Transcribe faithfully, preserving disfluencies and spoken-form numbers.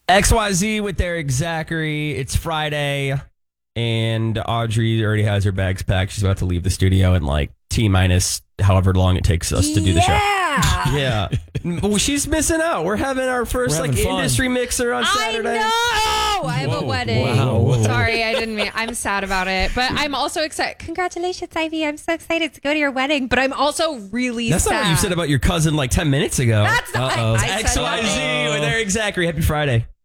X Y Z with Eric Zachary. It's Friday, and Audrey already has her bags packed. She's about to leave the studio in like T minus however long it takes us to do the show. Yeah. Well, she's missing out. We're having our first We're like having fun. industry mixer on Saturday. I know. I have Whoa, a wedding. wow. Sorry, I didn't mean. I'm sad about it, but I'm also excited. Congratulations, Ivy. I'm so excited to go to your wedding, but I'm also really That's sad. not what you said about your cousin like ten minutes ago. That's not. Uh-oh. I said X Y Z nothing. with Eric Zachary. Happy Friday.